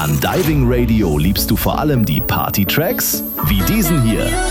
An Diving Radio liebst du vor allem die Party-Tracks, wie diesen hier.